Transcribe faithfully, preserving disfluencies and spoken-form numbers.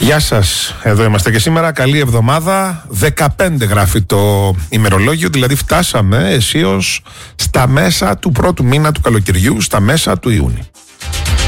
Γεια σας, εδώ είμαστε και σήμερα. Καλή εβδομάδα. δεκαπέντε γράφει το ημερολόγιο, δηλαδή φτάσαμε αισίως στα μέσα του πρώτου μήνα του καλοκαιριού, στα μέσα του Ιούνιου.